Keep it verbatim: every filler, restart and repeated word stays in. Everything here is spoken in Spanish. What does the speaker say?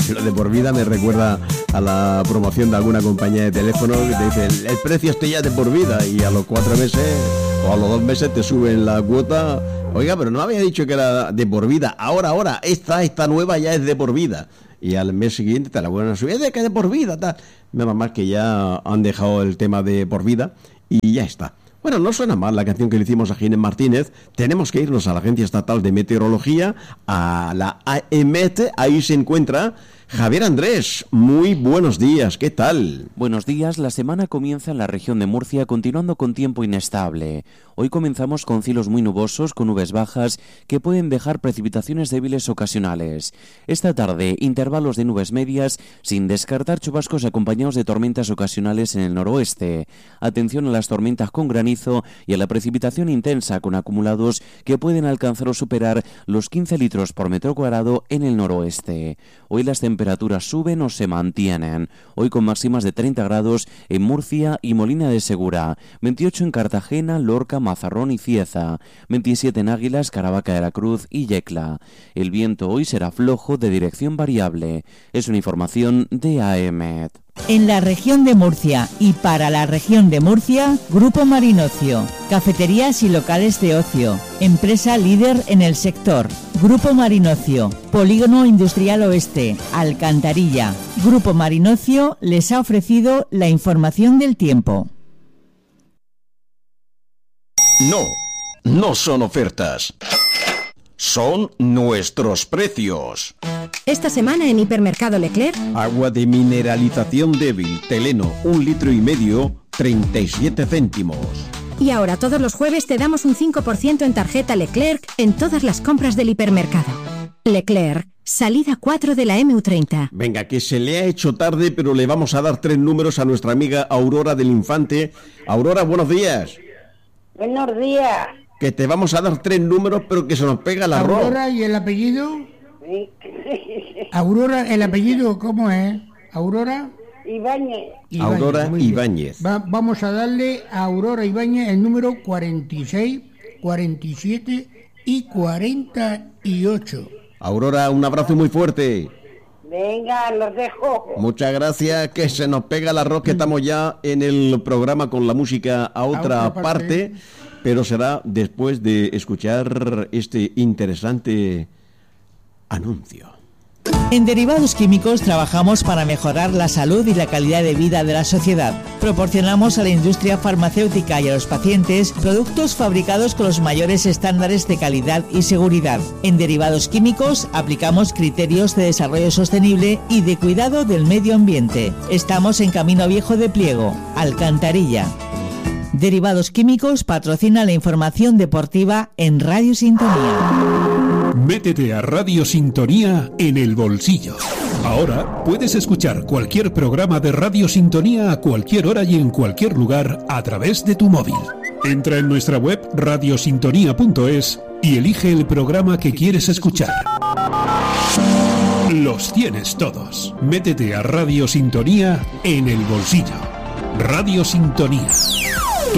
Lo de por vida me recuerda a la promoción de alguna compañía de teléfono que te dice el, el precio este ya es de por vida y a los cuatro meses o a los dos meses te suben la cuota. Oiga, pero no había dicho que era de por vida. Ahora, ahora, esta, esta nueva ya es de por vida. Y al mes siguiente te la vuelven a subir, es de que de por vida, tal. Menos mal que ya han dejado el tema de por vida y ya está. Bueno, no suena mal la canción que le hicimos a Ginés Martínez. Tenemos que irnos a la Agencia Estatal de Meteorología, a la AEMET. Ahí se encuentra Javier Andrés. Muy buenos días, ¿qué tal? Buenos días, la semana comienza en la región de Murcia, continuando con tiempo inestable. Hoy comenzamos con cielos muy nubosos, con nubes bajas, que pueden dejar precipitaciones débiles ocasionales. Esta tarde, intervalos de nubes medias, sin descartar chubascos acompañados de tormentas ocasionales en el noroeste. Atención a las tormentas con granizo y a la precipitación intensa, con acumulados que pueden alcanzar o superar los quince litros por metro cuadrado en el noroeste. Hoy las temperaturas suben o se mantienen. Hoy con máximas de treinta grados en Murcia y Molina de Segura, veintiocho en Cartagena, Lorca, Mazarrón y Cieza, veintisiete en Águilas, Caravaca de la Cruz y Yecla. El viento hoy será flojo de dirección variable. Es una información de AEMET. En la región de Murcia y para la región de Murcia, Grupo Marinocio, cafeterías y locales de ocio, empresa líder en el sector. Grupo Marinocio, Polígono Industrial Oeste, Alcantarilla. Grupo Marinocio les ha ofrecido la información del tiempo. No, no son ofertas. Son nuestros precios. Esta semana en Hipermercado Leclerc. Agua de mineralización débil, Teleno, un litro y medio, treinta y siete céntimos. Y ahora todos los jueves te damos un cinco por ciento en tarjeta Leclerc en todas las compras del hipermercado. Leclerc, salida cuatro de la eme u treinta. Venga, que se le ha hecho tarde, pero le vamos a dar tres números a nuestra amiga Aurora del Infante. Aurora, buenos días. Buenos días. Que te vamos a dar tres números, pero que se nos pega el arroz. Aurora, ¿y el apellido? Aurora, ¿el apellido cómo es? ¿Aurora? Ibáñez. Aurora Ibáñez. Va, vamos a darle a Aurora Ibáñez el número cuarenta y seis, cuarenta y siete y cuarenta y ocho. Aurora, un abrazo muy fuerte. Venga, los dejo. Muchas gracias, que se nos pega el arroz, que estamos ya en el programa con la música a otra, a otra parte, parte, pero será después de escuchar este interesante anuncio. En Derivados Químicos trabajamos para mejorar la salud y la calidad de vida de la sociedad. Proporcionamos a la industria farmacéutica y a los pacientes productos fabricados con los mayores estándares de calidad y seguridad. En Derivados Químicos aplicamos criterios de desarrollo sostenible y de cuidado del medio ambiente. Estamos en Camino Viejo de Pliego, Alcantarilla. Derivados Químicos patrocina la información deportiva en Radio Sintonía. Métete a Radio Sintonía en el bolsillo. Ahora puedes escuchar cualquier programa de Radio Sintonía a cualquier hora y en cualquier lugar a través de tu móvil. Entra en nuestra web radiosintonía punto es y elige el programa que quieres escuchar. Los tienes todos. Métete a Radio Sintonía en el bolsillo. Radio Sintonía.